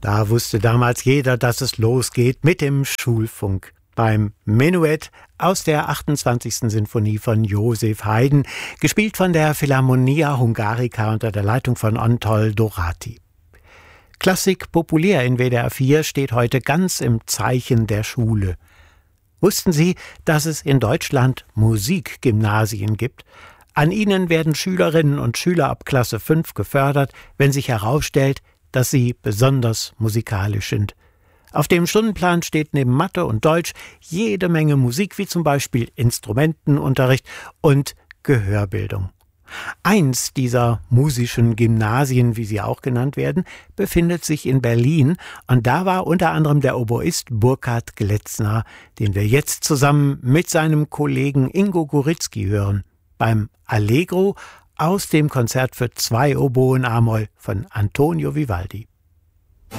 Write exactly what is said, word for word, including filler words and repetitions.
Da wusste damals jeder, dass es losgeht mit dem Schulfunk. Beim Menuett aus der achtundzwanzigsten Sinfonie von Joseph Haydn, gespielt von der Philharmonia Hungarica unter der Leitung von Anatol Dorati. Klassik populär in W D R vier steht heute ganz im Zeichen der Schule. Wussten Sie, dass es in Deutschland Musikgymnasien gibt? An ihnen werden Schülerinnen und Schüler ab Klasse fünf gefördert, wenn sich herausstellt, dass sie besonders musikalisch sind. Auf dem Stundenplan steht neben Mathe und Deutsch jede Menge Musik, wie zum Beispiel Instrumentenunterricht und Gehörbildung. Eins dieser musischen Gymnasien, wie sie auch genannt werden, befindet sich in Berlin, und da war unter anderem der Oboist Burkhard Gletzner, den wir jetzt zusammen mit seinem Kollegen Ingo Guritzky hören, beim Allegro aus dem Konzert für zwei Oboen a-Moll von Antonio Vivaldi.